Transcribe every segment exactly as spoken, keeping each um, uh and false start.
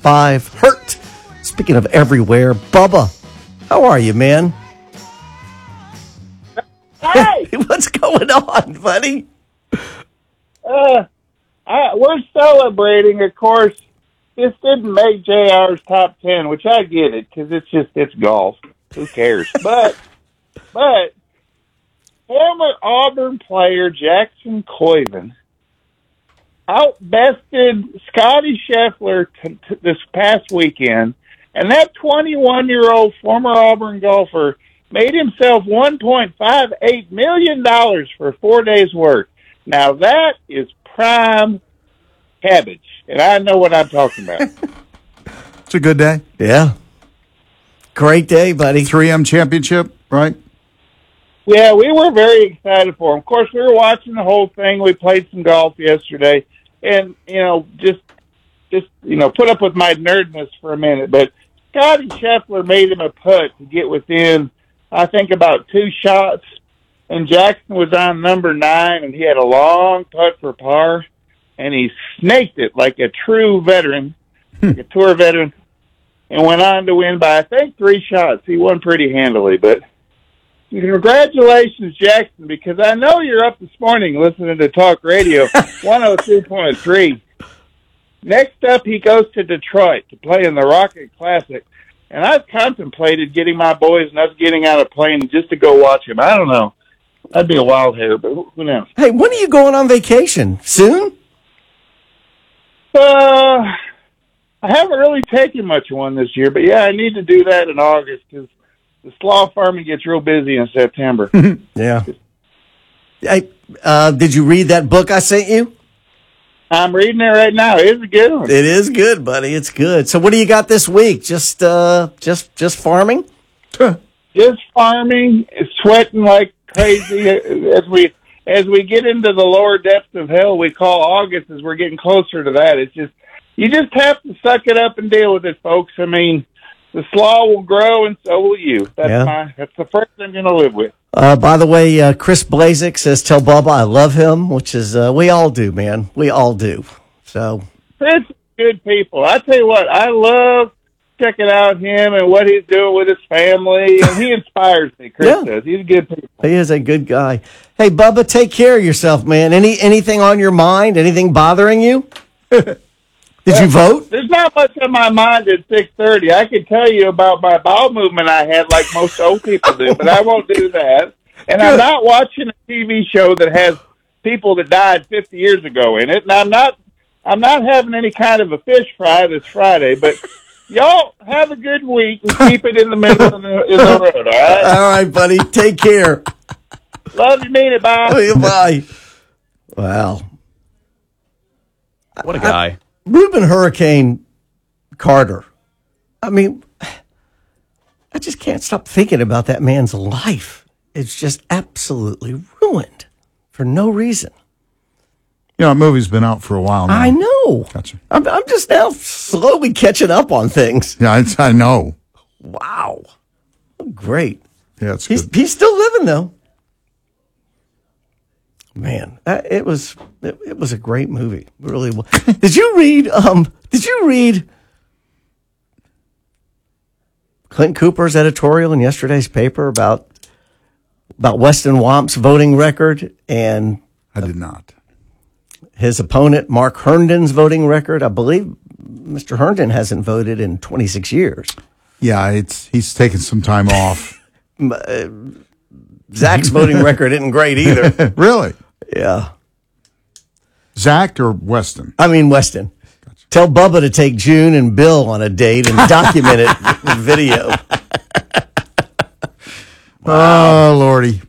five. Hurt. Speaking of everywhere, Bubba, how are you, man? Hey! What's going on, buddy? Uh, I, we're celebrating, of course. This didn't make J R's top ten, which I get it, because it's just, it's golf. Who cares? but, but, former Auburn player Jackson Coyven outbested Scotty Scheffler t- t- this past weekend, and that twenty-one-year-old former Auburn golfer made himself one point five eight million dollars for four days' work. Now, that is prime cabbage, and I know what I'm talking about. It's a good day. Yeah. Great day, buddy. three M championship, right? Yeah, we were very excited for him. Of course, we were watching the whole thing. We played some golf yesterday, and, you know, just, just you know, put up with my nerdness for a minute. But Scotty Scheffler made him a putt to get within, I think, about two shots, and Jackson was on number nine, and he had a long putt for par, and he snaked it like a true veteran, like a tour veteran, and went on to win by, I think, three shots. He won pretty handily, but congratulations, Jackson, because I know you're up this morning listening to Talk Radio one oh two point three. Next up, he goes to Detroit to play in the Rocket Classic, and I've contemplated getting my boys and us getting out of plane just to go watch him. I don't know. That'd be a wild hair, but who knows? Hey, when are you going on vacation? Soon? Uh, I haven't really taken much of one this year, but yeah, I need to do that in August because the slaw farming gets real busy in September. Yeah. Hey, uh, did you read that book I sent you? I'm reading it right now. It's a good one. It is good, buddy. It's good. So what do you got this week? Just uh, just just farming? Just farming, sweating like crazy as we as we get into the lower depths of hell we call August as we're getting closer to that. It's just you just have to suck it up and deal with it, folks. I mean, the slaw will grow and so will you. That's Yeah. my that's the first I'm going to live with. Uh, by the way, uh, Chris Blazik says, tell Bubba I love him, which is, uh, we all do, man. We all do. So, It's good people. I tell you what, I love checking out him and what he's doing with his family, and he inspires me, Chris Yeah. does. He's a good people. he is a good guy. Hey, Bubba, take care of yourself, man. Any Anything on your mind? Anything bothering you? Did you vote? There's not much on my mind at six thirty. I could tell you about my bowel movement I had like most old people do, but I won't do that. And I'm not watching a T V show that has people that died fifty years ago in it. And I'm not I'm not having any kind of a fish fry this Friday, but y'all have a good week and keep it in the middle of the, in the road, all right? All right, buddy. Take care. Love you, mean it, bye. Bye. Wow. What a guy. Reuben Hurricane Carter. I mean, I just can't stop thinking about that man's life. It's just absolutely ruined for no reason. You know, that movie's been out for a while now. I know. Gotcha. I'm, I'm just now slowly catching up on things. Yeah, I, I know. Wow. Great. Yeah, it's He's good. he's still living though. Man, that, it was it, it was a great movie. It really was. Did you read um did you read Clint Cooper's editorial in yesterday's paper about about Weston Wamp's voting record and I did not. his opponent Mark Herndon's voting record? I believe Mister Herndon hasn't voted in twenty-six years. Yeah, it's he's taking some time off. Zach's voting record isn't great either. Really? Yeah. Zach or Weston? I mean, Weston. Tell Bubba to take June and Bill on a date and document it with video. Oh, Lordy.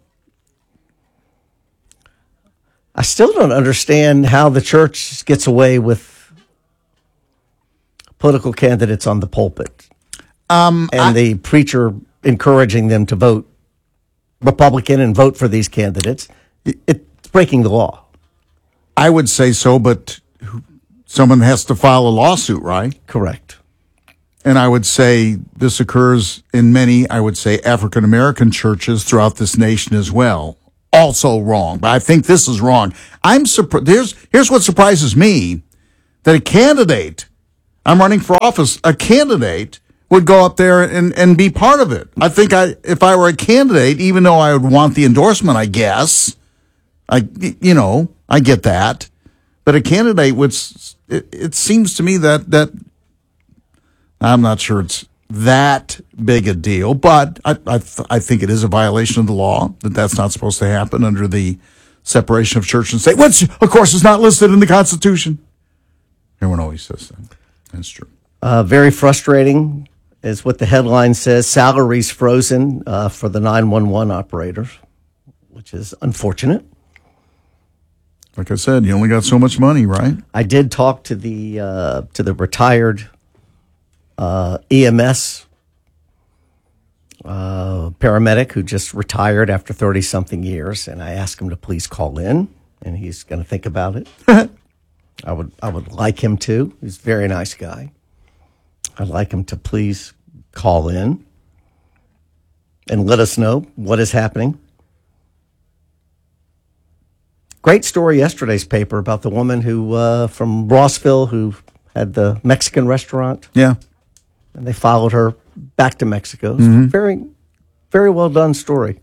I still don't understand how the church gets away with political candidates on the pulpit Um, and I- the preacher encouraging them to vote Republican and vote for these candidates. It, it's breaking the law. I would say so, but someone has to file a lawsuit, right? Correct. And I would say this occurs in many, I would say, African American churches throughout this nation as well. Also wrong, but I think this is wrong. I'm surprised. Here's, here's what surprises me, that a candidate, I'm running for office. A candidate would go up there and, and be part of it. I think I, if I were a candidate, even though I would want the endorsement, I guess, I, you know, I get that. But a candidate would, it, it seems to me that, that I'm not sure it's that big a deal, but I, I, I think it is a violation of the law that that's not supposed to happen under the separation of church and state, which, of course, is not listed in the Constitution. Everyone always says that. That's true. Uh, very frustrating is what the headline says. Salaries frozen uh, for the nine one one operators, which is unfortunate. Like I said, you only got so much money, right? I did talk to the uh, to the retired uh, E M S uh, paramedic who just retired after thirty-something years, and I asked him to please call in, and he's going to think about it. I would I would like him to. He's a very nice guy. I'd like him to please call in and let us know what is happening. Great story yesterday's paper about the woman who uh, from Rossville who had the Mexican restaurant. Yeah. And they followed her back to Mexico. Mm-hmm. Very, very well done story.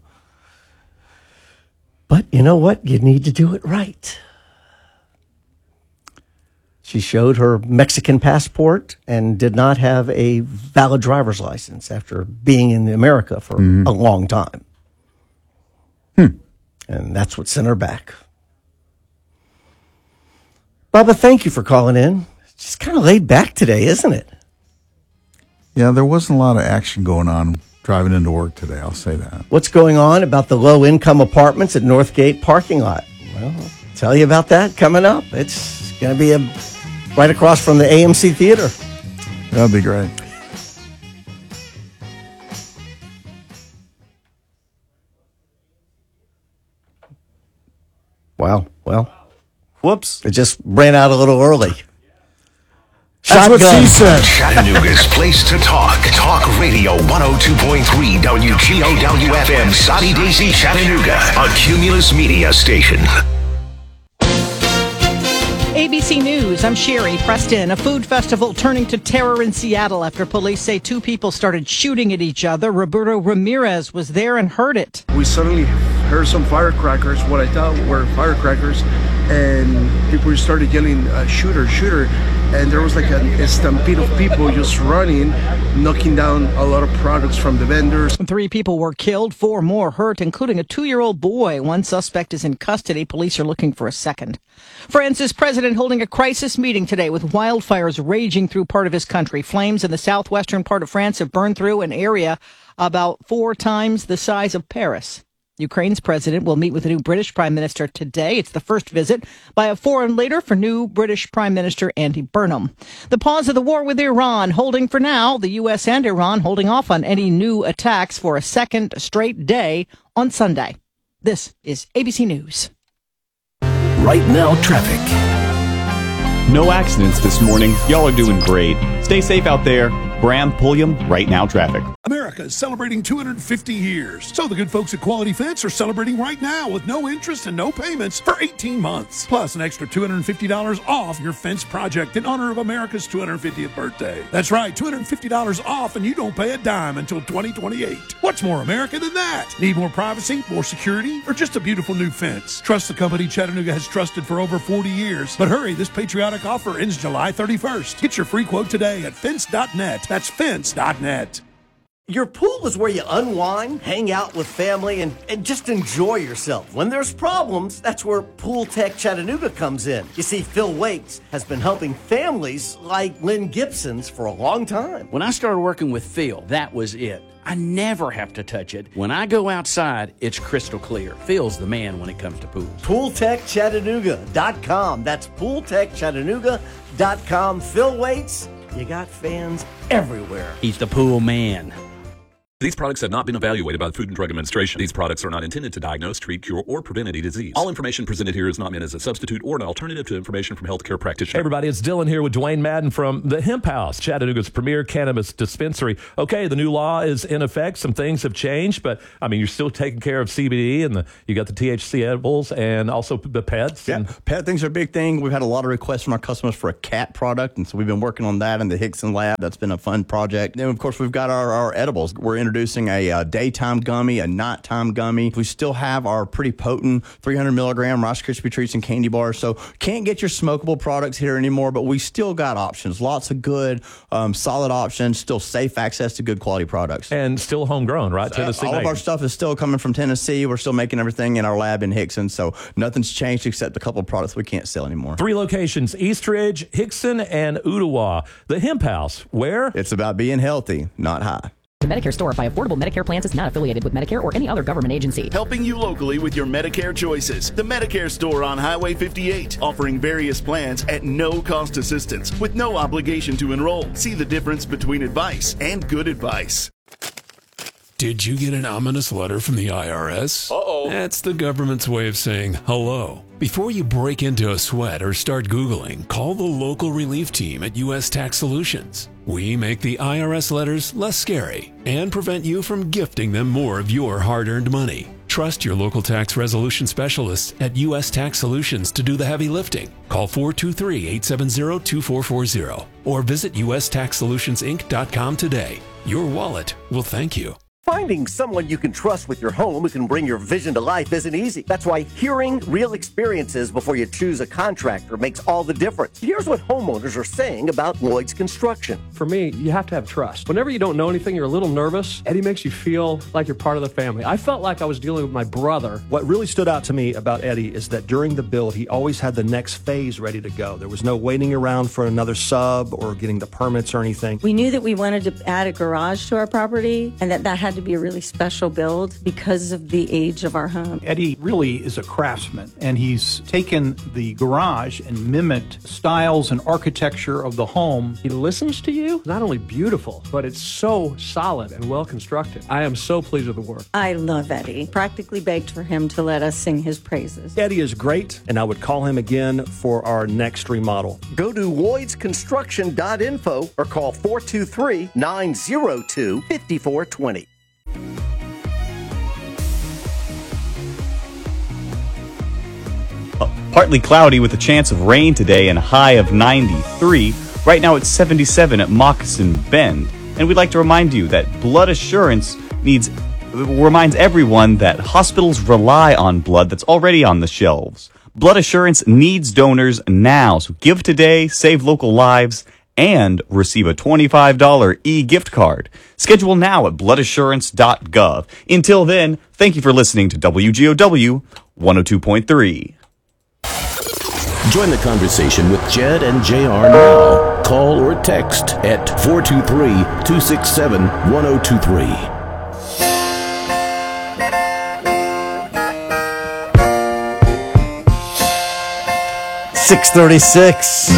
But you know what? You need to do it right. She showed her Mexican passport and did not have a valid driver's license after being in America for mm-hmm. a long time. Hmm. And that's what sent her back. Bubba, thank you for calling in. It's just kind of laid back today, isn't it? Yeah, there wasn't a lot of action going on driving into work today, I'll say that. What's going on about the low-income apartments at Northgate parking lot? Well, I'll tell you about that coming up. It's going to be a right across from the A M C Theater. That'd be great. Wow. Well, whoops. It just ran out a little early. That's what she said. Chattanooga's place to talk. Talk Radio one oh two point three W G O W F M, Soddy Daisy, Chattanooga, a Cumulus Media station. A B C News, I'm Sherry Preston. A food festival turning to terror in Seattle after police say two people started shooting at each other. Roberto Ramirez was there and heard it. We suddenly heard some firecrackers, what I thought were firecrackers, and people started yelling, uh, shooter, shooter. And there was like a, a stampede of people just running, knocking down a lot of products from the vendors. Three people were killed, four more hurt, including a two-year-old boy. One suspect is in custody. Police are looking for a second. France's president holding a crisis meeting today with wildfires raging through part of his country. Flames in the southwestern part of France have burned through an area about four times the size of Paris. Ukraine's president will meet with the new British Prime Minister today. It's the first visit by a foreign leader for new British Prime Minister Andy Burnham. The pause of the war with Iran holding for now, the U S and Iran holding off on any new attacks for a second straight day on Sunday. This is A B C News. Right now, traffic. No accidents this morning. Y'all are doing great. Stay safe out there. Graham Pulliam, Right Now Traffic. America is celebrating two hundred fifty years. So the good folks at Quality Fence are celebrating right now with no interest and no payments for eighteen months. Plus an extra two hundred fifty dollars off your fence project in honor of America's two hundred fiftieth birthday. That's right, two hundred fifty dollars off and you don't pay a dime until twenty twenty-eight. What's more America than that? Need more privacy, more security, or just a beautiful new fence? Trust the company Chattanooga has trusted for over forty years. But hurry, this patriotic offer ends July thirty-first. Get your free quote today at fence dot net. That's fence dot net. Your pool is where you unwind, hang out with family, and, and just enjoy yourself. When there's problems, that's where Pool Tech Chattanooga comes in. You see, Phil Waits has been helping families like Lynn Gibson's for a long time. When I started working with Phil, that was it. I never have to touch it. When I go outside, it's crystal clear. Phil's the man when it comes to pools. pool tech chattanooga dot com. That's pool tech chattanooga dot com. Phil Waits, you got fans everywhere. He's the pool man. These products have not been evaluated by the Food and Drug Administration. These products are not intended to diagnose, treat, cure, or prevent any disease. All information presented here is not meant as a substitute or an alternative to information from healthcare practitioners. Hey everybody, it's Dylan here with Dwayne Madden from the Hemp House, Chattanooga's premier cannabis dispensary. Okay, the new law is in effect. Some things have changed, but I mean, you're still taking care of C B D, and the, you got the T H C edibles and also the pets. Yeah, and pet things are a big thing. We've had a lot of requests from our customers for a cat product, and so we've been working on that in the Hickson lab. That's been a fun project. Then, of course, we've got our, our edibles. We're introducing a uh, daytime gummy, a nighttime gummy. We still have our pretty potent three hundred milligram Rice Krispie treats and candy bars. So can't get your smokable products here anymore, but we still got options. Lots of good, um, solid options. Still safe access to good quality products. And still homegrown, right? So, Tennessee all made. of our stuff is still coming from Tennessee. We're still making everything in our lab in Hickson. So nothing's changed except a couple of products we can't sell anymore. Three locations: Eastridge, Hickson, and Ottawa. The Hemp House, where? It's about being healthy, not high. The Medicare Store by Affordable Medicare Plans is not affiliated with Medicare or any other government agency. Helping you locally with your Medicare choices. The Medicare Store on Highway fifty-eight, offering various plans at no cost assistance with no obligation to enroll. See the difference between advice and good advice. Did you get an ominous letter from the I R S? Uh-oh. That's the government's way of saying hello. Before you break into a sweat or start Googling, call the local relief team at U S Tax Solutions. We make the I R S letters less scary and prevent you from gifting them more of your hard-earned money. Trust your local tax resolution specialists at U S Tax Solutions to do the heavy lifting. Call four two three, eight seven zero, two four four zero or visit U S tax solutions inc dot com today. Your wallet will thank you. Finding someone you can trust with your home who can bring your vision to life isn't easy. That's why hearing real experiences before you choose a contractor makes all the difference. Here's what homeowners are saying about Lloyd's Construction. For me, you have to have trust. Whenever you don't know anything, you're a little nervous. Eddie makes you feel like you're part of the family. I felt like I was dealing with my brother. What really stood out to me about Eddie is that during the build, he always had the next phase ready to go. There was no waiting around for another sub or getting the permits or anything. We knew that we wanted to add a garage to our property and that that had to be a really special build because of the age of our home. Eddie really is a craftsman, and he's taken the garage and mimicked styles and architecture of the home. He listens to you. Not only beautiful, but it's so solid and well constructed. I am so pleased with the work. I love Eddie. Practically begged for him to let us sing his praises. Eddie is great, and I would call him again for our next remodel. Go to lloyds construction dot info or call four two three, nine zero two, five four two zero. Partly cloudy with a chance of rain today and a high of ninety-three. Right now it's seventy-seven at Moccasin Bend. And we'd like to remind you that Blood Assurance needs reminds everyone that hospitals rely on blood that's already on the shelves. Blood Assurance needs donors now, so give today, save local lives, and receive a twenty-five dollars e-gift card. Schedule now at blood assurance dot gov. Until then, thank you for listening to W G O W one oh two point three. Join the conversation with Jed and J R now. Call or text at four two three, two six seven, one oh two three. six thirty-six.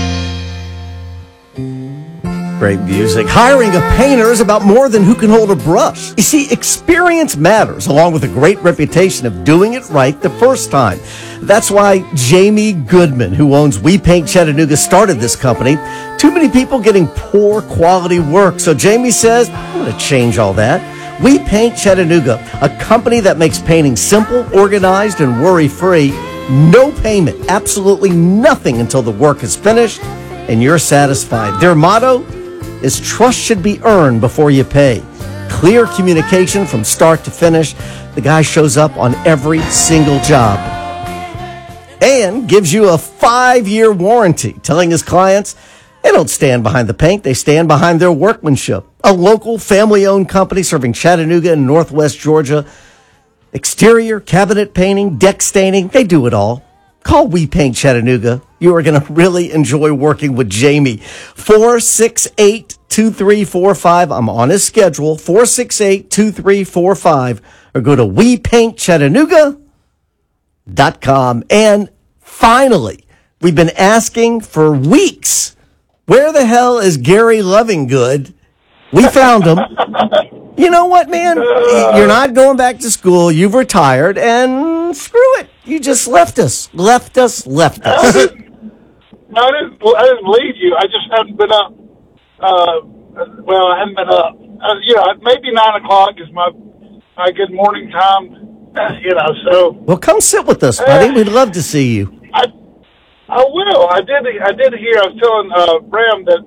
Great music. Hiring a painter is about more than who can hold a brush. You see, experience matters, along with a great reputation of doing it right the first time. That's why Jamie Goodman, who owns We Paint Chattanooga, started this company. Too many people getting poor quality work, so Jamie says, I'm going to change all that. We Paint Chattanooga, a company that makes painting simple, organized, and worry-free. No payment, absolutely nothing until the work is finished and you're satisfied. Their motto is trust should be earned before you pay. Clear communication from start to finish. The guy shows up on every single job and gives you a five-year warranty, telling his clients they don't stand behind the paint, they stand behind their workmanship. A local family-owned company serving Chattanooga and Northwest Georgia. Exterior, cabinet painting, deck staining, they do it all. Call We Paint Chattanooga. You are going to really enjoy working with Jamie. four six eight, two three four five. I'm on his schedule. four six eight, two three four five. Or go to we paint chattanooga dot com. And finally, we've been asking for weeks, where the hell is Gary Lovingood? We found him. You know what, man? You're not going back to school. You've retired, and screw it. You just left us. Left us, left us. No, I didn't, I didn't leave you. I just haven't been up. Uh, well, I haven't been up. Uh, you know, maybe nine o'clock is my my good morning time. Uh, you know, so. Well, come sit with us, buddy. We'd love to see you. I I will. I did. I did hear. I was telling uh, Bram that.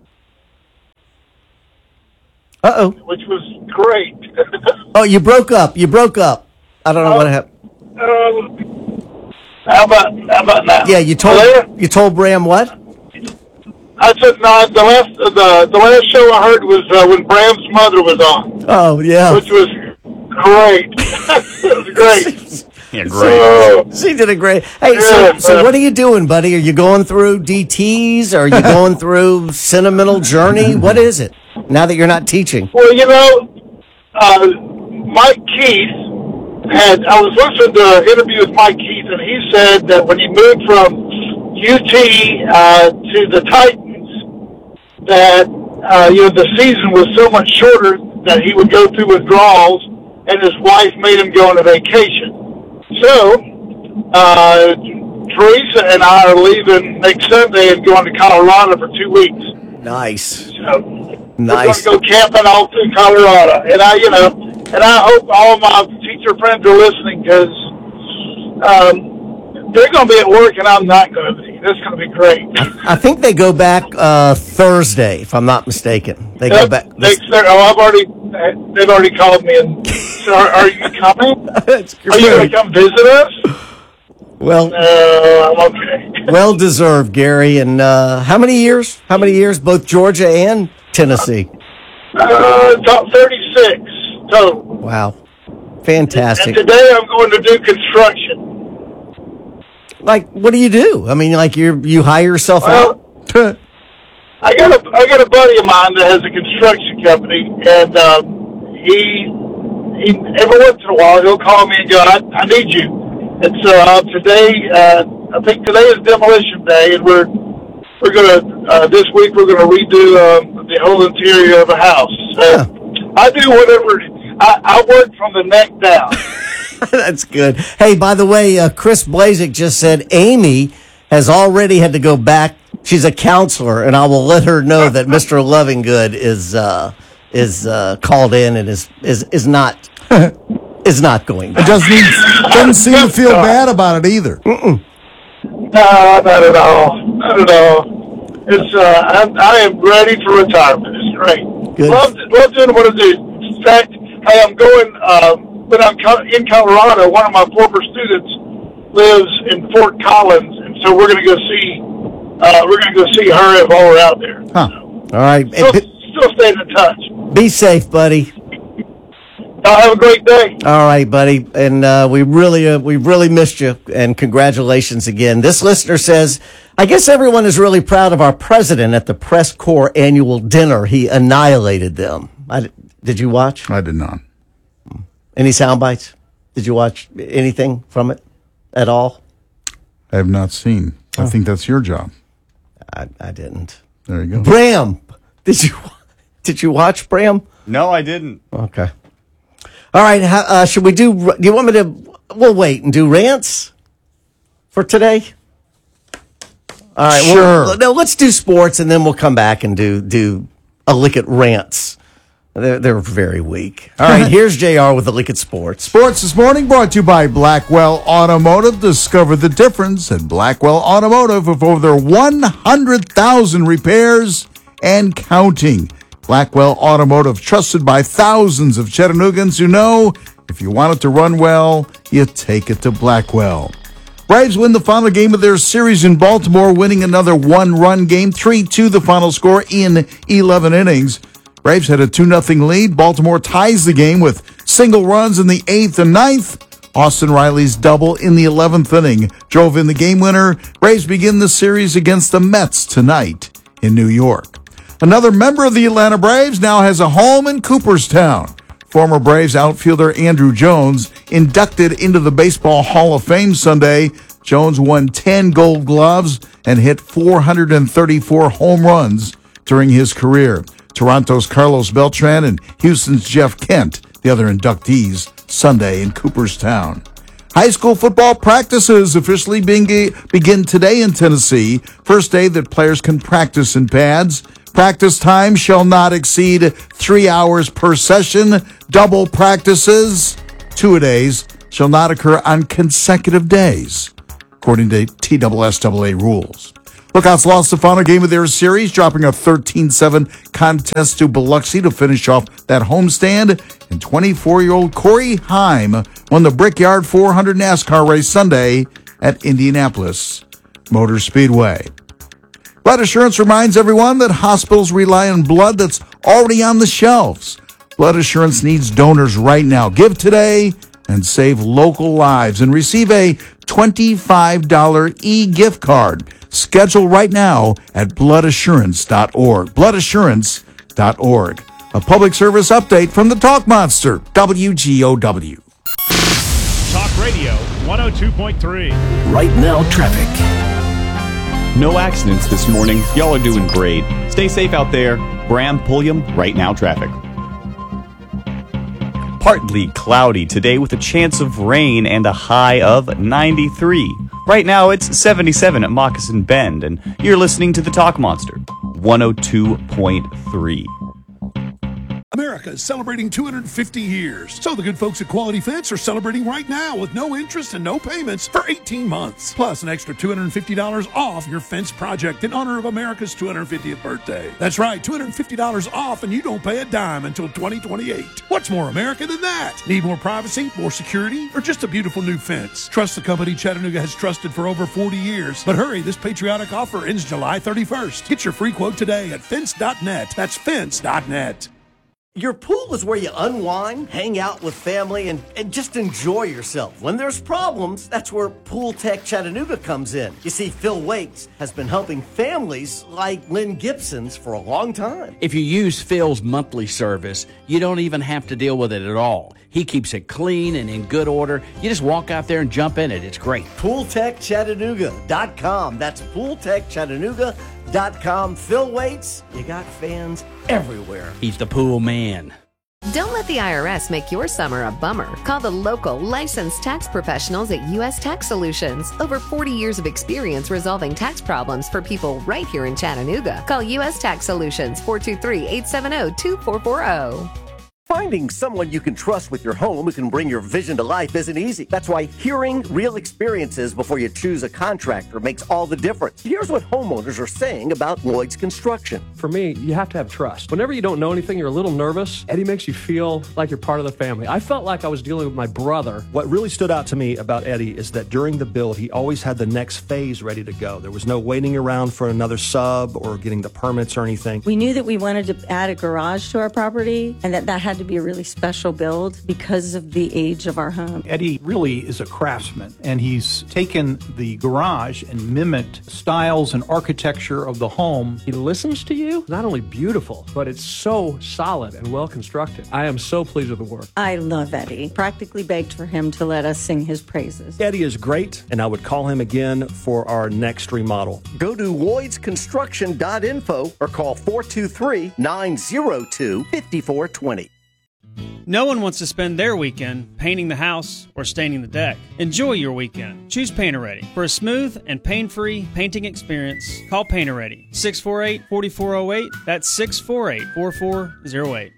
Uh oh. Which was great. Oh, you broke up. You broke up. I don't know uh, what happened. Um, how about how about now? Yeah, you told Hello? you told Bram what? I said no. The last the the last show I heard was uh, when Bram's mother was on. Oh yeah, which was great. It was great. Yeah, great. She did a great. Hey, so, Yeah, so uh, what are you doing, buddy? Are you going through D Ts? Are you going through Sentimental Journey? What is it? Now that you're not teaching. Well, you know, uh, Mike Keith had. I was listening to an interview with Mike Keith, and he said that when he moved from U T uh, to the Titans, that uh, you know the season was so much shorter that he would go through withdrawals, and his wife made him go on a vacation. So, uh, Teresa and I are leaving next Sunday and going to Colorado for two weeks. Nice. So, Nice. we're going to go camping all through Colorado. And I, you know, and I hope all my teacher friends are listening because um, they're going to be at work and I'm not going to be. That's going to be great. I think they go back uh, Thursday, if I'm not mistaken. They go back. Next, oh, I've already, they've already called me and said, are, are you coming? Are you going to come visit us? Well, No, I'm okay. well deserved, Gary. And uh, how many years? How many years? Both Georgia and Tennessee. Uh, top thirty-six total. Wow, And fantastic. today I'm going to do construction. Like, what do you do? I mean, like you you hire yourself out. I got a I got a buddy of mine that has a construction company, and um, he he every once in a while he'll call me and go, I, I need you. And so uh, today, uh, I think today is demolition day, and we're we're gonna uh, this week we're gonna redo uh, the whole interior of a house. So I do whatever. I, I work from the neck down. That's good. Hey, by the way, uh, Chris Blazik just said Amy has already had to go back. She's a counselor, and I will let her know that Mister Lovingood is uh, is uh, called in and is is is not is not going. It doesn't doesn't seem to feel bad about it either. Mm-mm. No, not at all. Not at all. It's uh, I'm, I am ready for retirement. It's great. Good. Love love doing what I do. In fact, hey, I'm going. Uh, when I'm co- in Colorado, one of my former students lives in Fort Collins, and so we're going to go see. Uh, we're going to go see her while we're out there. Huh. All right. Still, still staying in touch. Be safe, buddy. Y'all have a great day. All right, buddy. And uh, we really uh, we really missed you, and congratulations again. This listener says, I guess everyone is really proud of our president at the Press Corps annual dinner. He annihilated them. I, did you watch? I did not. Any sound bites? Did you watch anything from it at all? I have not seen. I Oh. think that's your job. I, I didn't. There you go. Bram, did you did you watch Bram? No, I didn't. Okay. All right. How, uh, should we do? Do you want me to? We'll wait and do rants for today. All right. Sure. Well, no, let's do sports and then we'll come back and do do a look at rants. They're, they're very weak. All right. Here's J R with a look at sports. Sports this morning brought to you by Blackwell Automotive. Discover the difference at Blackwell Automotive with over one hundred thousand repairs and counting. Blackwell Automotive, trusted by thousands of Chattanooggans who know if you want it to run well, you take it to Blackwell. Braves win the final game of their series in Baltimore, winning another one-run game, three two the final score in eleven innings. Braves had a two nothing lead. Baltimore ties the game with single runs in the eighth and ninth. Austin Riley's double in the eleventh inning drove in the game winner. Braves begin the series against the Mets tonight in New York. Another member of the Atlanta Braves now has a home in Cooperstown. Former Braves outfielder Andrew Jones inducted into the Baseball Hall of Fame Sunday. Jones won ten Gold Gloves and hit four hundred thirty-four home runs during his career. Toronto's Carlos Beltran and Houston's Jeff Kent, the other inductees, Sunday in Cooperstown. High school football practices officially begin today in Tennessee. First day that players can practice in pads. Practice time shall not exceed three hours per session. Double practices, two-a-days, shall not occur on consecutive days, according to T S S A A rules. Lookouts lost the final game of their series, dropping a thirteen seven contest to Biloxi to finish off that homestand. And twenty-four-year-old Corey Heim won the Brickyard four hundred NASCAR race Sunday at Indianapolis Motor Speedway. Blood Assurance reminds everyone that hospitals rely on blood that's already on the shelves. Blood Assurance needs donors right now. Give today and save local lives and receive a twenty-five dollars e-gift card. Schedule right now at blood assurance dot org. blood assurance dot org. A public service update from the Talk Monster, W G O W. Talk Radio one oh two point three. Right now, traffic. No accidents this morning. Y'all are doing great. Stay safe out there. Bram Pulliam, Right Now Traffic. Partly cloudy today with a chance of rain and a high of ninety-three. Right now it's seventy-seven at Moccasin Bend, and you're listening to the Talk Monster, one oh two point three. America is celebrating two hundred fifty years. So the good folks at Quality Fence are celebrating right now with no interest and no payments for eighteen months. Plus an extra two hundred fifty dollars off your fence project in honor of America's two hundred fiftieth birthday. That's right, two hundred fifty dollars off and you don't pay a dime until twenty twenty-eight. What's more American than that? Need more privacy, more security, or just a beautiful new fence? Trust the company Chattanooga has trusted for over forty years. But hurry, this patriotic offer ends July thirty-first. Get your free quote today at fence dot net. That's fence dot net. Your pool is where you unwind, hang out with family, and, and just enjoy yourself. When there's problems, that's where Pool Tech Chattanooga comes in. You see, Phil Wakes has been helping families like Lynn Gibson's for a long time. If you use Phil's monthly service, you don't even have to deal with it at all. He keeps it clean and in good order. You just walk out there and jump in it. It's great. pool tech chattanooga dot com. That's pool tech chattanooga dot com. Phil Waits, you got fans everywhere. He's the pool man. Don't let the I R S make your summer a bummer. Call the local licensed tax professionals at U S Tax Solutions. Over forty years of experience resolving tax problems for people right here in Chattanooga. Call U S Tax Solutions, four two three, eight seven zero, two four four zero. Finding someone you can trust with your home who can bring your vision to life isn't easy. That's why hearing real experiences before you choose a contractor makes all the difference. Here's what homeowners are saying about Lloyd's Construction. For me, you have to have trust. Whenever you don't know anything, you're a little nervous. Eddie makes you feel like you're part of the family. I felt like I was dealing with my brother. What really stood out to me about Eddie is that during the build, he always had the next phase ready to go. There was no waiting around for another sub or getting the permits or anything. We knew that we wanted to add a garage to our property and that that had to be a really special build because of the age of our home. Eddie really is a craftsman, and he's taken the garage and mimicked styles and architecture of the home. He listens to you. Not only beautiful, but it's so solid and well constructed. I am so pleased with the work. I love Eddie. Practically begged for him to let us sing his praises. Eddie is great, and I would call him again for our next remodel. Go to lloyds construction dot info or call four two three, nine zero two, five four two zero. No one wants to spend their weekend painting the house or staining the deck. Enjoy your weekend. Choose Painter Ready. For a smooth and pain-free painting experience, call Painter Ready. six four eight, four four zero eight. That's six four eight, four four zero eight.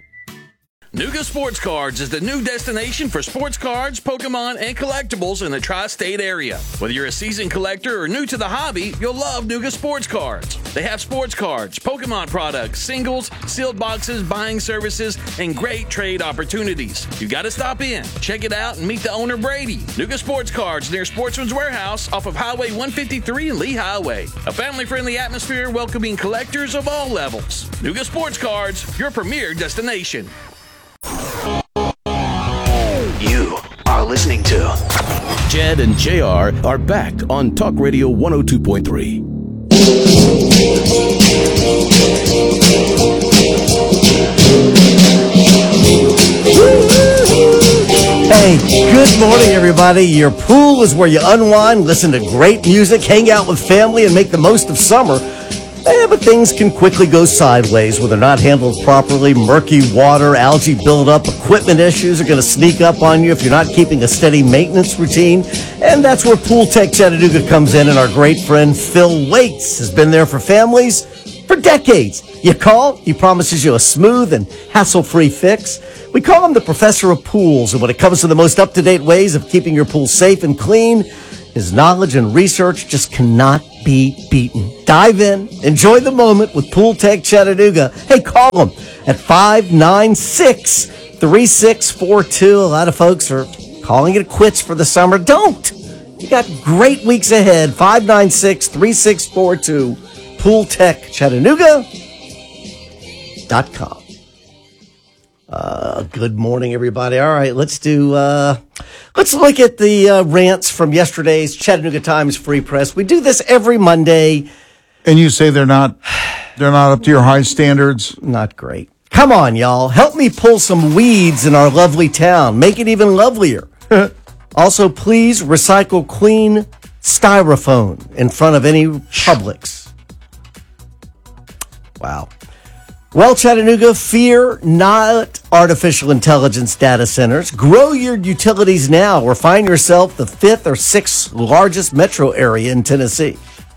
Nuga Sports Cards is the new destination for sports cards, Pokemon, and collectibles in the tri-state area. Whether you're a seasoned collector or new to the hobby, you'll love Nuga Sports Cards. They have sports cards, Pokemon products, singles, sealed boxes, buying services, and great trade opportunities. You gotta stop in, check it out, and meet the owner, Brady. Nuga Sports Cards near Sportsman's Warehouse off of Highway one fifty-three and Lee Highway. A family-friendly atmosphere welcoming collectors of all levels. Nuga Sports Cards, your premier destination. You are listening to Jed and J R are back on Talk Radio one oh two point three. Hey, good morning, everybody. Your pool is where you unwind, listen to great music, hang out with family, and make the most of summer. Eh, but things can quickly go sideways when they're not handled properly. Murky water, algae buildup, equipment issues are going to sneak up on you if you're not keeping a steady maintenance routine. And that's where Pool Tech Chattanooga comes in, and our great friend Phil Waits has been there for families for decades. You call, he promises you a smooth and hassle-free fix. We call him the Professor of Pools, and when it comes to the most up-to-date ways of keeping your pool safe and clean, his knowledge and research just cannot be beaten. Dive in, enjoy the moment with Pool Tech Chattanooga. Hey, call him at five nine six, three six four two. A lot of folks are calling it quits for the summer. Don't. You got great weeks ahead. five nine six, three six four two, pool tech chattanooga dot com. Uh, good morning, everybody. All right, let's do, uh, let's look at the uh, rants from yesterday's Chattanooga Times Free Press. We do this every Monday. And you say they're not, they're not up to your high standards? Not great. Come on, y'all. Help me pull some weeds in our lovely town. Make it even lovelier. Also, please recycle clean styrofoam in front of any Publix. Wow. Well, Chattanooga, fear not artificial intelligence data centers. Grow your utilities now or find yourself the fifth or sixth largest metro area in Tennessee.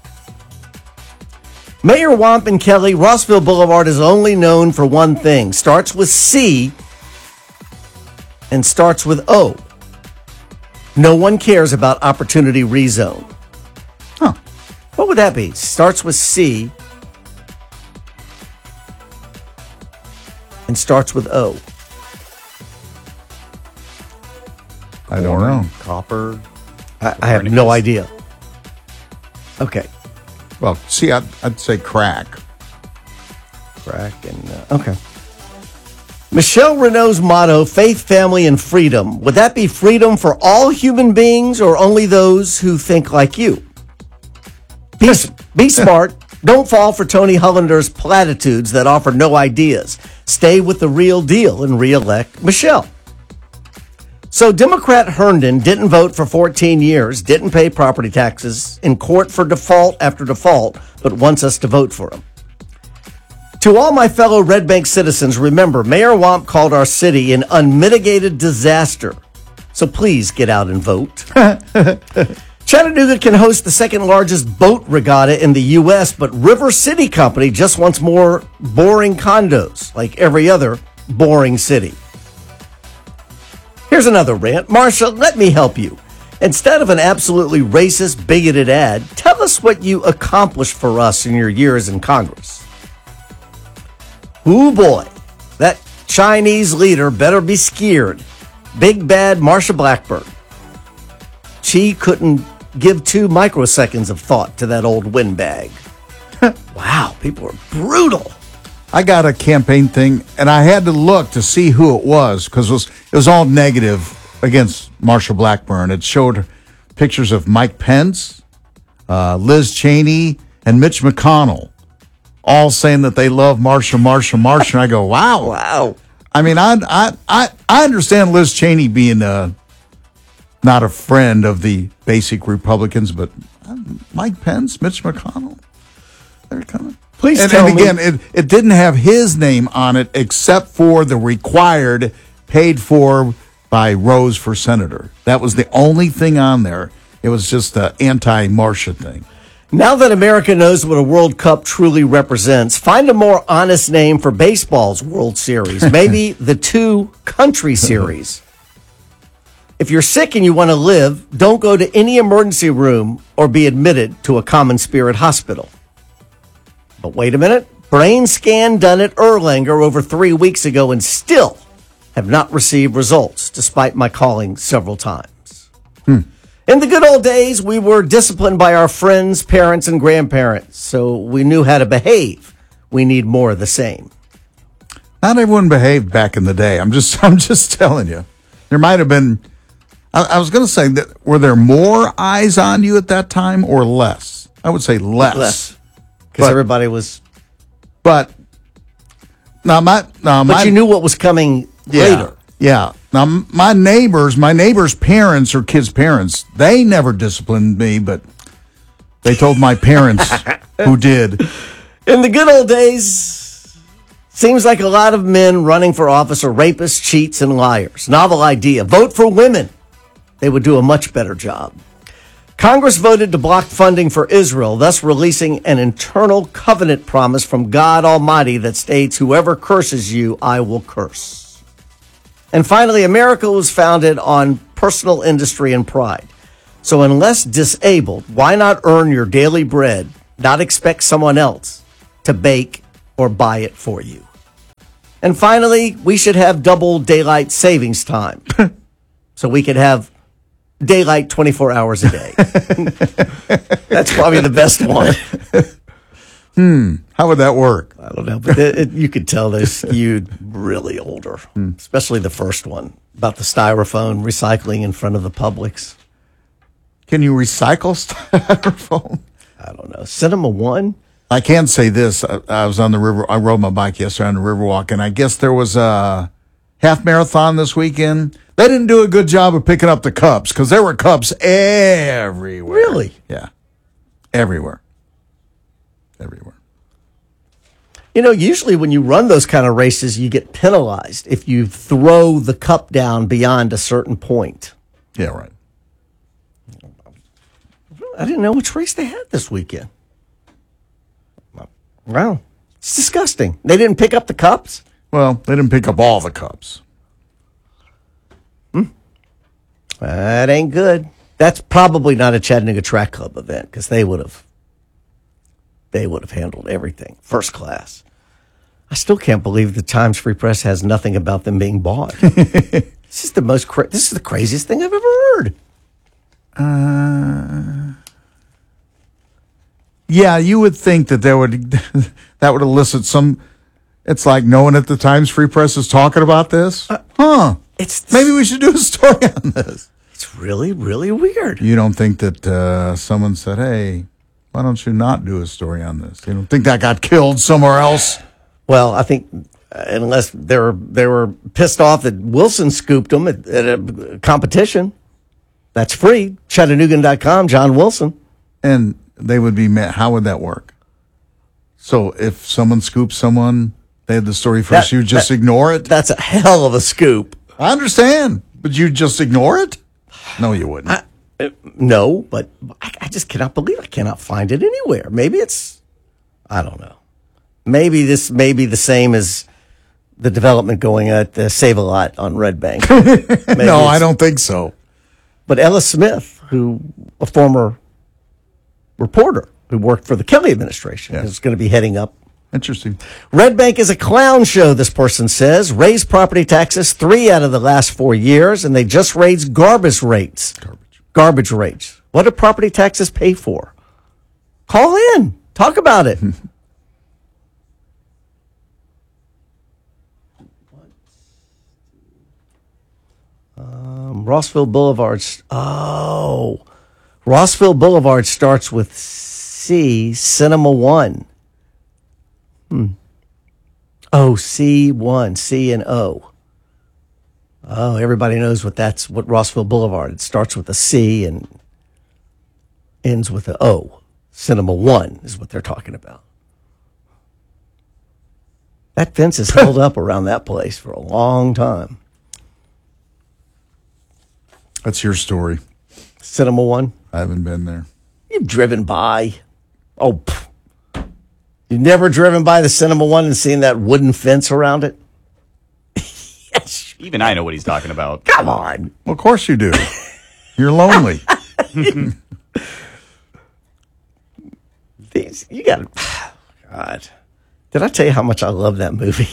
Mayor Wampin Kelly, Rossville Boulevard is only known for one thing. Starts with C and starts with O. No one cares about opportunity rezone. Huh. What would that be? Starts with C and starts with O. I don't know. Copper. I, I have no idea. Okay. Well, see, I'd, I'd say crack. Crack and, uh, okay. Michelle Renault's motto, faith, family, and freedom. Would that be freedom for all human beings or only those who think like you? Be, be smart. Don't fall for Tony Hollander's platitudes that offer no ideas. Stay with the real deal and re-elect Michelle. So Democrat Herndon didn't vote for fourteen years, didn't pay property taxes, in court for default after default, but wants us to vote for him. To all my fellow Red Bank citizens, remember, Mayor Wamp called our city an unmitigated disaster. So please get out and vote. Chattanooga can host the second largest boat regatta in the U S, but River City Company just wants more boring condos, like every other boring city. Here's another rant. Marcia, let me help you. Instead of an absolutely racist, bigoted ad, tell us what you accomplished for us in your years in Congress. Ooh boy, that Chinese leader better be scared. Big bad Marsha Blackburn. She couldn't give two microseconds of thought to that old windbag. Wow, people are brutal. I got a campaign thing, and I had to look to see who it was because it was, it was all negative against Marsha Blackburn. It showed pictures of Mike Pence, uh, Liz Cheney, and Mitch McConnell, all saying that they love Marsha, Marsha, Marsha. And I go, wow. Wow. I mean, I I I, I understand Liz Cheney being uh, not a friend of the basic Republicans, but uh, Mike Pence, Mitch McConnell, they're coming. Please and, tell and again, me. it, it didn't have his name on it except for the required paid for by Rose for senator. That was the only thing on there. It was just the anti-Marsha thing. Now that America knows what a World Cup truly represents, find a more honest name for baseball's World Series. Maybe the Two Country Series. If you're sick and you want to live, don't go to any emergency room or be admitted to a Common Spirit hospital. But wait a minute. Brain scan done at Erlanger over three weeks ago and still have not received results, despite my calling several times. Hmm. In the good old days, we were disciplined by our friends, parents, and grandparents, so we knew how to behave. We need more of the same. Not everyone behaved back in the day. I'm just I'm just telling you. There might have been, I, I was going to say, that were there more eyes on you at that time or less? I would say less. Less. Because everybody was... But, now my... Now but my, you knew what was coming yeah, later. Yeah. Now, my neighbors, my neighbors' parents or kids' parents, they never disciplined me, but they told my parents who did. In the good old days, seems like a lot of men running for office are rapists, cheats, and liars. Novel idea. Vote for women. They would do a much better job. Congress voted to block funding for Israel, thus releasing an internal covenant promise from God Almighty that states, whoever curses you, I will curse. And finally, America was founded on personal industry and pride. So unless disabled, why not earn your daily bread, not expect someone else to bake or buy it for you? And finally, we should have double daylight savings time so we could have daylight twenty-four hours a day. That's probably the best one. Hmm. How would that work? I don't know, but it, it, you could tell they're skewed really older, hmm. especially the first one about the styrofoam recycling in front of the Publix. Can you recycle styrofoam? I don't know. Cinema One? I can say this. I, I was on the river. I rode my bike yesterday on the Riverwalk, and I guess there was a half marathon this weekend. They didn't do a good job of picking up the cups because there were cups everywhere. Really? Yeah. Everywhere. Everywhere. You know, usually when you run those kind of races, you get penalized if you throw the cup down beyond a certain point. Yeah, right. I didn't know which race they had this weekend. Wow. It's disgusting. They didn't pick up the cups? Well, they didn't pick up all the cups. Hmm. That ain't good. That's probably not a Chattanooga Track Club event because they would have they would have handled everything first class. I still can't believe the Times Free Press has nothing about them being bought. This is the most cra- this is the craziest thing I've ever heard. Uh, yeah, you would think that there would that would elicit some. It's like no one at the Times Free Press is talking about this, uh, huh? It's maybe we should do a story on this. It's really, really weird. You don't think that uh, someone said, "Hey, why don't you not do a story on this?" You don't think that got killed somewhere else? Well, I think uh, unless they were they were pissed off that Wilson scooped them at, at a competition. That's free. Chattanooga dot com, John Wilson. And they would be mad. How would that work? So if someone scoops someone, they had the story first, that, you just that, ignore it? That's a hell of a scoop. I understand. But you just ignore it? No, you wouldn't. I, uh, no, but I, I just cannot believe I cannot find it anywhere. Maybe it's, I don't know. Maybe this may be the same as the development going at the Save-A-Lot on Red Bank. No, I don't think so. But Ella Smith, who a former reporter who worked for the Kelly administration, yeah. is going to be heading up. Interesting. Red Bank is a clown show, this person says. Raised property taxes three out of the last four years, and they just raised garbage rates. Garbage. Garbage rates. What do property taxes pay for? Call in. Talk about it. Um, Rossville Boulevard. Oh, Rossville Boulevard starts with C, Cinema One. Hmm. Oh, C one, C and O. Oh, everybody knows what that's what Rossville Boulevard. It starts with a C and ends with an O. Cinema One is what they're talking about. That fence has held up around that place for a long time. That's your story. Cinema One? I haven't been there. You've driven by. Oh, pff. You've never driven by the Cinema One and seen that wooden fence around it? Yes. Even I know what he's talking about. Come on. Well, of course you do. You're lonely. These, you got God. Did I tell you how much I love that movie?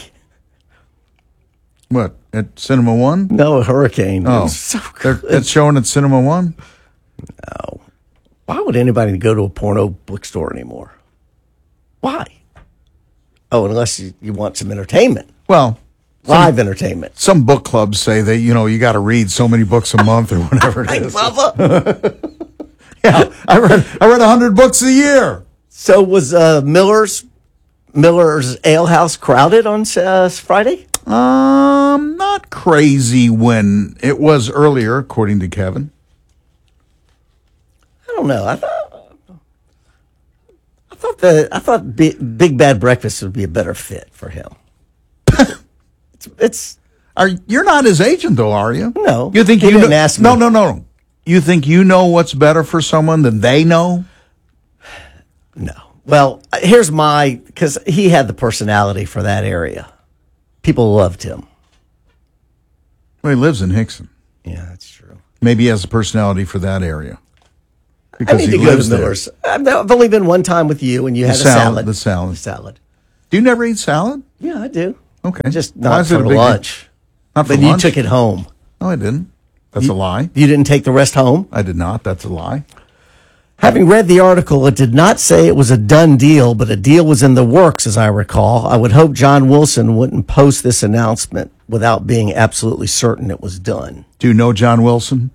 What, at Cinema One? No, Hurricane. Oh, it was so good. It's showing at Cinema One? No. Why would anybody go to a porno bookstore anymore? Why? Oh, unless you, you want some entertainment. Well, live some, entertainment. Some book clubs say that, you know, you got to read so many books a month or whatever it is. Yeah, I read I read one hundred books a year. So was uh, Miller's Miller's Ale House crowded on uh, Friday? Um, not crazy when it was earlier, according to Kevin. I don't know. I thought, I thought the I thought Big, Big Bad Breakfast would be a better fit for him. it's, it's are you're not his agent though, are you? No. You think he you didn't know, ask me. No, no, no. You think you know what's better for someone than they know? No. Well, here's my because he had the personality for that area. People loved him. Well, he lives in Hickson. Yeah, that's true. Maybe he has a personality for that area. I need to go to Miller's. I've I've only been one time with you, and you The had a salad, salad. the salad. The salad. Do you never eat salad? Yeah, I do. Okay. Just Why not is it a for big- lunch. Not for but lunch? you took it home. No, I didn't. That's You- a lie. You didn't take the rest home? I did not. That's a lie. Having read the article, it did not say it was a done deal, but a deal was in the works, as I recall. I would hope John Wilson wouldn't post this announcement without being absolutely certain it was done. Do you know John Wilson?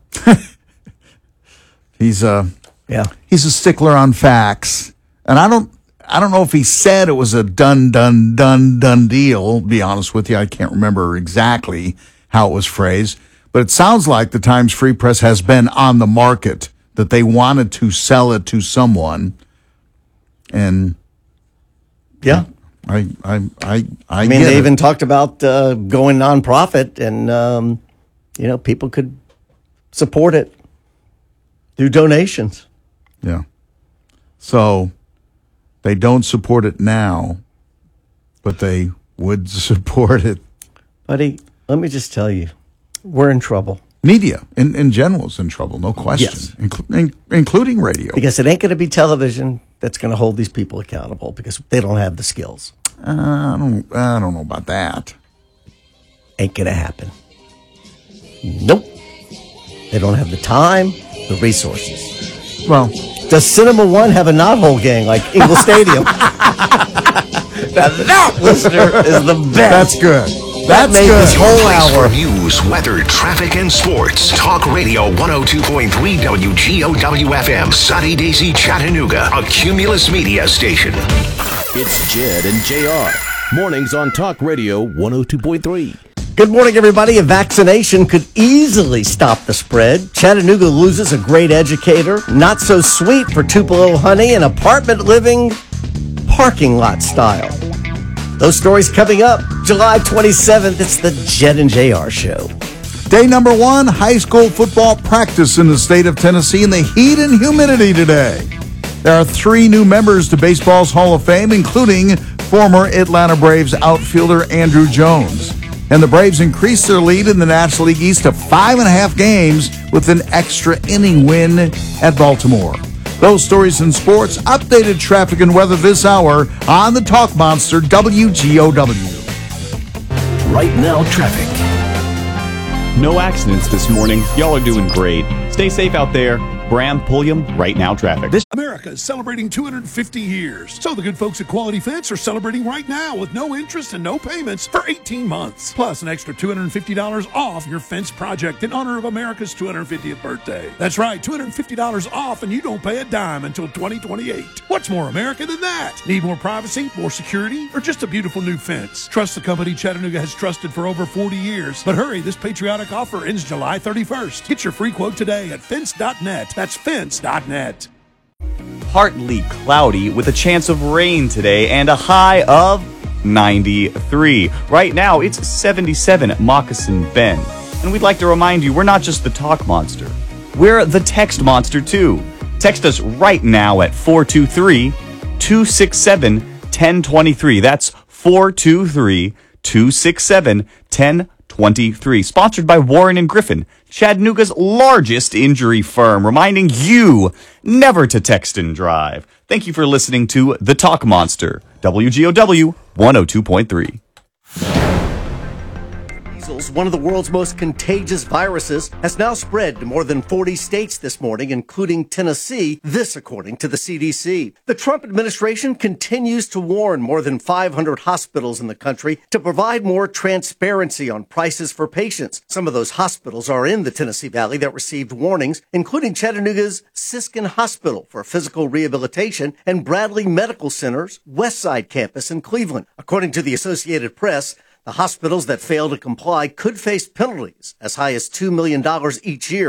he's a yeah. He's a stickler on facts, and I don't. I don't know if he said it was a done, done, done, done deal. To be honest with you, I can't remember exactly how it was phrased, but it sounds like the Times Free Press has been on the market, that they wanted to sell it to someone, and yeah, I, I, I, I, I mean, get they it. even talked about uh, going nonprofit, and um, you know, people could support it through donations. Yeah. So they don't support it now, but they would support it. Buddy, let me just tell you, we're in trouble. Media in, in general is in trouble, no question, Yes. Inclu- in, including radio. Because it ain't going to be television that's going to hold these people accountable because they don't have the skills. Uh, I don't. I don't know about that. Ain't going to happen. Nope. They don't have the time, the resources. Well, does Cinema One have a knothole gang like Ingle Stadium? Now that, listener, is the best. That's good. That That's made good. this whole Place hour. for news, weather, traffic, and sports. Talk Radio one oh two point three W G O W F M, Sunny Daisy, Chattanooga, a Cumulus Media station. It's Jed and J R. Mornings on Talk Radio one oh two point three. Good morning, everybody. A vaccination could easily stop the spread. Chattanooga loses a great educator. Not so sweet for Tupelo Honey and apartment living parking lot style. Those stories coming up July twenty-seventh. It's the Jed and J R Show. Day number one, high school football practice in the state of Tennessee in the heat and humidity today. There are three new members to baseball's Hall of Fame, including former Atlanta Braves outfielder Andrew Jones. And the Braves increased their lead in the National League East to five and a half games with an extra inning win at Baltimore. Those stories in sports, updated traffic and weather this hour on the Talk Monster W G O W. Right now, traffic. No accidents this morning. Y'all are doing great. Stay safe out there. Bram Pulliam, Right Now Traffic. This America is celebrating two hundred fifty years. So the good folks at Quality Fence are celebrating right now with no interest and no payments for eighteen months. Plus an extra two hundred fifty dollars off your fence project in honor of America's two hundred fiftieth birthday. That's right, two hundred fifty dollars off and you don't pay a dime until twenty twenty-eight. What's more American than that? Need more privacy, more security, or just a beautiful new fence? Trust the company Chattanooga has trusted for over forty years. But hurry, this patriotic offer ends July thirty-first. Get your free quote today at fence dot net. That's fence dot net. partly cloudy with a chance of rain today and a high of ninety-three. Right now, it's seventy-seven at Moccasin Bend. And we'd like to remind you, we're not just the Talk Monster. We're the Text Monster, too. Text us right now at four two three, two six seven, one oh two three. That's four two three, two six seven, one oh two three. Sponsored by Warren and Griffin, Chattanooga's largest injury firm, reminding you never to text and drive. Thank you for listening to The Talk Monster, W G O W one oh two point three. Measles, one of the world's most contagious viruses, has now spread to more than forty states this morning, including Tennessee, this according to the C D C. The Trump administration continues to warn more than five hundred hospitals in the country to provide more transparency on prices for patients. Some of those hospitals are in the Tennessee Valley that received warnings, including Chattanooga's Siskin Hospital for Physical Rehabilitation and Bradley Medical Center's Westside campus in Cleveland. According to the Associated Press, the hospitals that fail to comply could face penalties as high as two million dollars each year.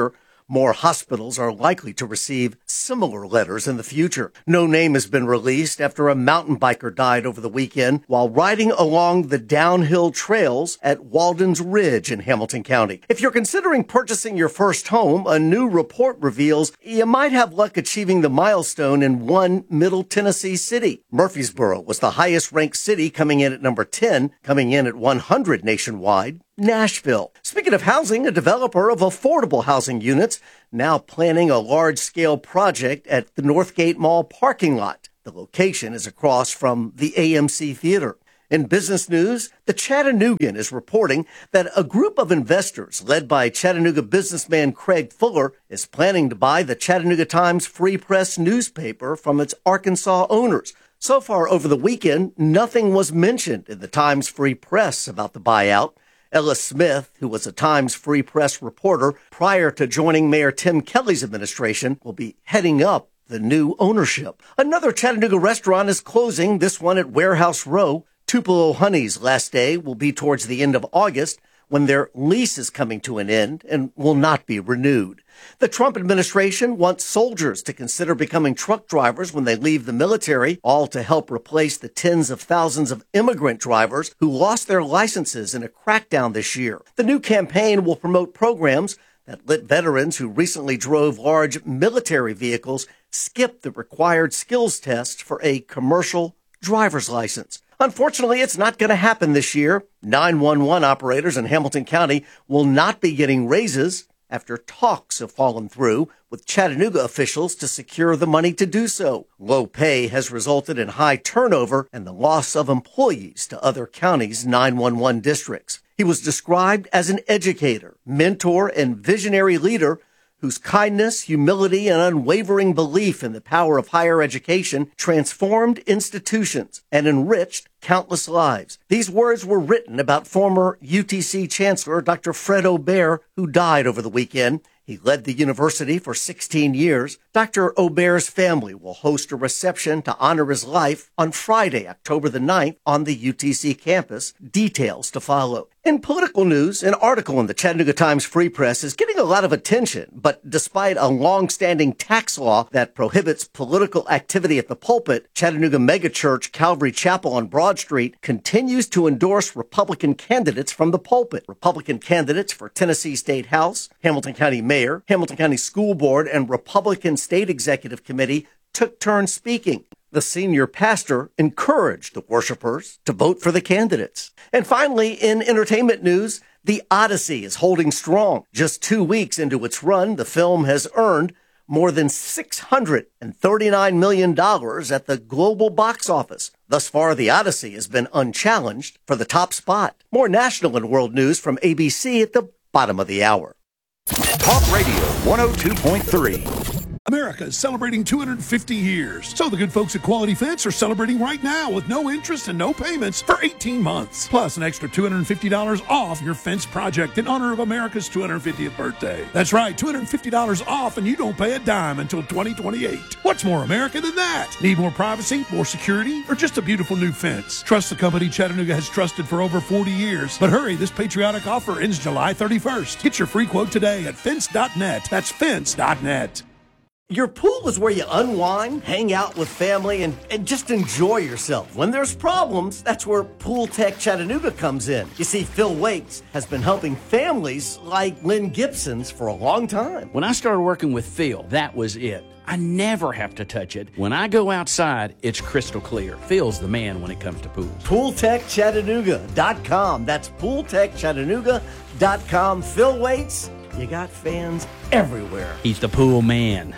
More hospitals are likely to receive similar letters in the future. No name has been released after a mountain biker died over the weekend while riding along the downhill trails at Walden's Ridge in Hamilton County. If you're considering purchasing your first home, a new report reveals you might have luck achieving the milestone in one Middle Tennessee city. Murfreesboro was the highest ranked city, coming in at number ten, coming in at one hundred nationwide. Nashville. Speaking of housing, a developer of affordable housing units now planning a large-scale project at the Northgate Mall parking lot. The location is across from the A M C Theater. In business news, the Chattanoogan is reporting that a group of investors led by Chattanooga businessman Craig Fuller is planning to buy the Chattanooga Times Free Press newspaper from its Arkansas owners. So far over the weekend, nothing was mentioned in the Times Free Press about the buyout. Ella Smith, who was a Times Free Press reporter prior to joining Mayor Tim Kelly's administration, will be heading up the new ownership. Another Chattanooga restaurant is closing, this one at Warehouse Row. Tupelo Honey's last day will be towards the end of August, when their lease is coming to an end and will not be renewed. The Trump administration wants soldiers to consider becoming truck drivers when they leave the military, all to help replace the tens of thousands of immigrant drivers who lost their licenses in a crackdown this year. The new campaign will promote programs that let veterans who recently drove large military vehicles skip the required skills test for a commercial driver's license. Unfortunately, it's not going to happen this year. nine one one operators in Hamilton County will not be getting raises after talks have fallen through with Chattanooga officials to secure the money to do so. Low pay has resulted in high turnover and the loss of employees to other counties' nine one one districts. He was described as an educator, mentor, and visionary leader whose kindness, humility, and unwavering belief in the power of higher education transformed institutions and enriched countless lives. These words were written about former U T C Chancellor Doctor Fred Aubert, who died over the weekend. He led the university for sixteen years. Doctor Aubert's family will host a reception to honor his life on Friday, October the ninth, on the U T C campus. Details to follow. In political news, an article in the Chattanooga Times Free Press is getting a lot of attention, but despite a long-standing tax law that prohibits political activity at the pulpit, Chattanooga megachurch Calvary Chapel on Broad Street continues to endorse Republican candidates from the pulpit. Republican candidates for Tennessee State House, Hamilton County Mayor, Hamilton County School Board, and Republican State Executive Committee took turns speaking. The senior pastor encouraged the worshipers to vote for the candidates. And finally, in entertainment news, The Odyssey is holding strong. Just two weeks into its run, the film has earned more than six hundred thirty-nine million dollars at the global box office. Thus far, The Odyssey has been unchallenged for the top spot. More national and world news from A B C at the bottom of the hour. Talk Radio one oh two point three. America is celebrating two hundred fifty years. So the good folks at Quality Fence are celebrating right now with no interest and no payments for eighteen months. Plus an extra two hundred fifty dollars off your fence project in honor of America's two hundred fiftieth birthday. That's right, two hundred fifty dollars off and you don't pay a dime until twenty twenty-eight. What's more America than that? Need more privacy, more security, or just a beautiful new fence? Trust the company Chattanooga has trusted for over forty years. But hurry, this patriotic offer ends July thirty-first. Get your free quote today at fence dot net. That's fence dot net. Your pool is where you unwind, hang out with family, and, and just enjoy yourself. When there's problems, that's where Pool Tech Chattanooga comes in. You see, Phil Waits has been helping families like Lynn Gibson's for a long time. When I started working with Phil, that was it. I never have to touch it. When I go outside, it's crystal clear. Phil's the man when it comes to pools. pool tech chattanooga dot com. That's pool tech chattanooga dot com. Phil Waits, you got fans everywhere. He's the pool man.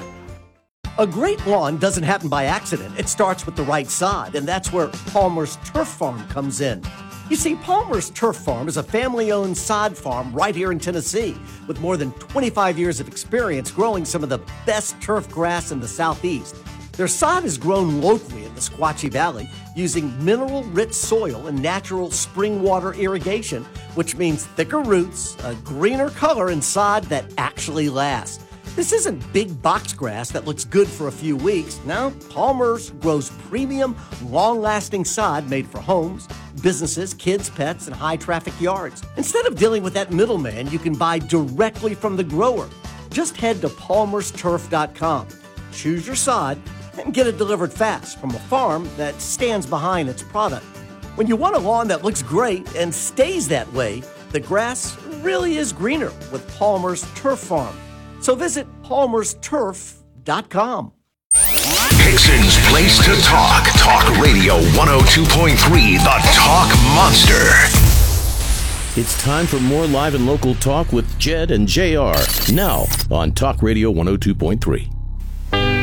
A great lawn doesn't happen by accident. It starts with the right sod, and that's where Palmer's Turf Farm comes in. You see, Palmer's Turf Farm is a family-owned sod farm right here in Tennessee with more than twenty-five years of experience growing some of the best turf grass in the Southeast. Their sod is grown locally in the Squatchy Valley using mineral-rich soil and natural spring water irrigation, which means thicker roots, a greener color, and sod that actually lasts. This isn't big box grass that looks good for a few weeks. No, Palmer's grows premium, long-lasting sod made for homes, businesses, kids, pets, and high-traffic yards. Instead of dealing with that middleman, you can buy directly from the grower. Just head to palmers turf dot com, choose your sod, and get it delivered fast from a farm that stands behind its product. When you want a lawn that looks great and stays that way, the grass really is greener with Palmer's Turf Farm. So visit palmers turf dot com. Hickson's place to talk. Talk Radio one oh two point three, the Talk Monster. It's time for more live and local talk with Jed and J R. Now on Talk Radio one oh two point three.